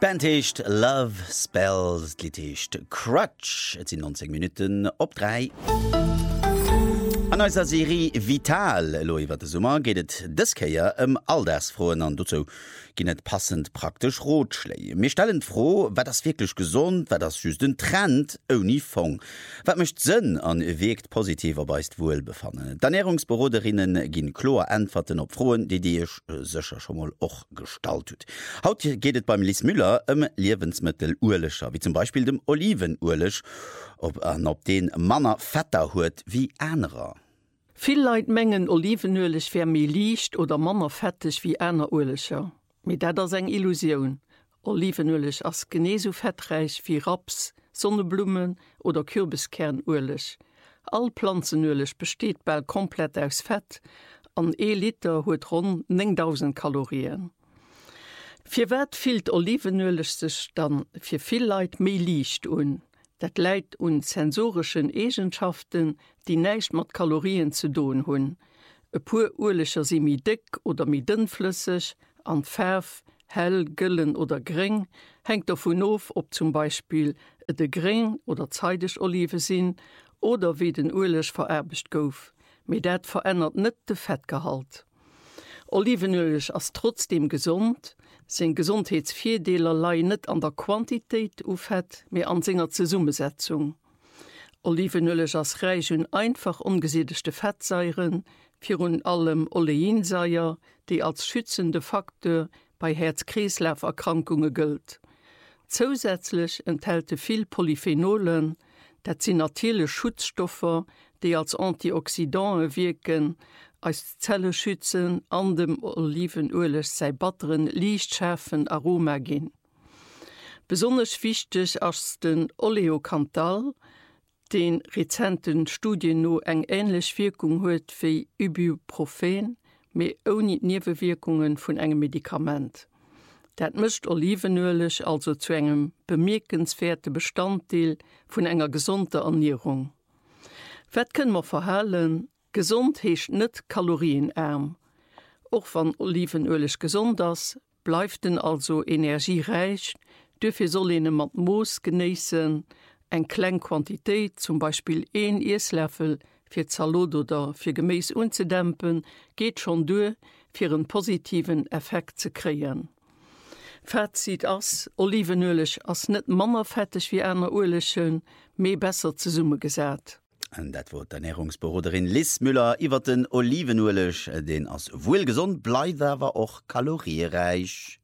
Band hecht Love Spells, Lied hecht Crutch. Et sind 90 Minuten op 3. An unserer Serie Vital, iwwer de Summer, gehtet dës Keier Aldersfroen an dazu ginnet passend praktisch Rotschlei. Mir stellen froh, wat das wirklich gesund, wat das just den Trend oni Fong. Wat mischt Sinn an wirkt positiver beist wohlbefangen. D'Ernährungsberoderinnen ginn klar Antworten op Froen, die ich sicher schon mal och gestaltet. Haut gehtet beim Lies Müller Lebensmittel urlecher, wie zum Beispiel dem Olivenurlech, ob den Manner fetter huet wie anderer. Viel Leiit mengen Olivenölech wär mi liicht oder manner fettig wie einer Urlecher. Mit dat ass eng Illusion. Olivenölech ass geneso fettreich wie Raps, Sonneblumen oder Kürbiskernurlech. All Pflanzenölech besteht bald komplett aus Fett, an Liter huet rund 9000 Kalorien. Fir wat fielt Olivenölech sech dann fir viel Leiit méi liicht un. Dat leiit un sensorischen Eigenschaften, die neicht mat Kalorien zu doen hunn. E puer urlecher si mi dick oder mi dünnflüssig, an Färf, hell, güllen oder gering, hängt davon auf, ob zum Beispiel de gering oder zeitig Olive sinn oder wie den urlech vererbecht gouf. Mit dat verändert net de Fettgehalt. Olivenölech ass trotzdem gesund, sinn Gesundheitsvierdeler lei net an der Quantität ufett, mé an senger Zesummesetzung. Olivenölech ass reich hun einfach ungesiedechte Fettsäiren, fir un allem Oleinsäier, die als schützende Faktor bei Herz-Kreislauf-Erkrankungen gilt. Zusätzlich enthält viel Polyphenolen, dat sind natürliche Schutzstoffe, die als Antioxidante wirken, als Zelle schützen, an dem Olivenölech sei batteren liichtschärfen Aroma gin. Besonders wichtig ist den Oleokantal, den rezenten Studien no eng ähnlich Wirkung huet wie Ibuprofen, me ohne Nebenwirkungen von engem Medikament. Dat mischt Olivenölech also zu engem bemerkenswerte Bestandteil von enger gesunder Ernährung. Wat können wir verhalen? Gesund hecht net kalorienarm. Auch van Olivenölech gesund ass, bleibt den also energiereich, dürfe soll mat Moos genießen, eng klein Quantität, zum Beispiel 1 Esslöffel fir Salat oder fir Gemäß unzudämpen, geht schon durch, fir einen positiven Effekt zu kreieren. Fazit ass, Olivenölech ass net mannerfettig wie einer Urlechen, méi besser zu Summe gesät. Und dat wird Ernährungsberoderin Lies Müller iwwer den Olivenölech, den as wohlgesund bleibt, aber auch kaloriereich.